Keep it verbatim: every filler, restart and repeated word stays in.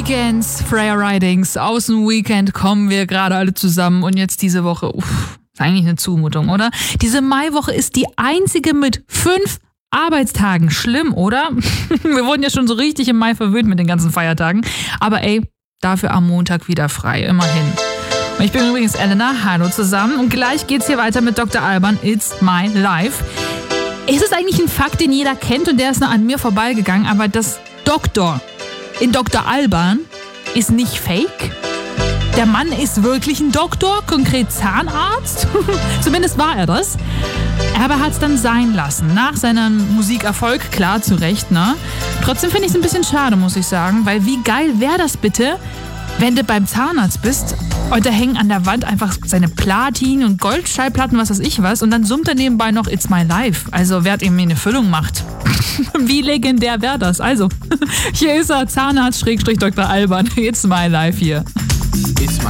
Weekends, Freya Ridings, aus dem Weekend kommen wir gerade alle zusammen und jetzt diese Woche, uff, ist eigentlich eine Zumutung, oder? Diese Maiwoche ist die einzige mit fünf Arbeitstagen. Schlimm, oder? Wir wurden ja schon so richtig im Mai verwöhnt mit den ganzen Feiertagen. Aber ey, dafür am Montag wieder frei, immerhin. Und ich bin übrigens Elena, hallo zusammen. Und gleich geht's hier weiter mit Doktor Alban, It's My Life. Ist es eigentlich ein Fakt, den jeder kennt und der ist noch an mir vorbeigegangen, aber das Doktor in Doktor Alban ist nicht fake. Der Mann ist wirklich ein Doktor, konkret Zahnarzt. Zumindest war er das. Aber er hat es dann sein lassen. Nach seinem Musikerfolg, klar, zu Recht, ne? Trotzdem finde ich es ein bisschen schade, muss ich sagen. Weil wie geil wäre das bitte, wenn du beim Zahnarzt bist und da hängen an der Wand einfach seine Platin- und Goldschallplatten, was weiß ich was. Und dann summt er nebenbei noch It's My Life. Also wer ihm eine Füllung macht. Wie legendär wäre das? Also, hier ist er, Zahnarzt-Doktor Alban. It's My Life hier. It's my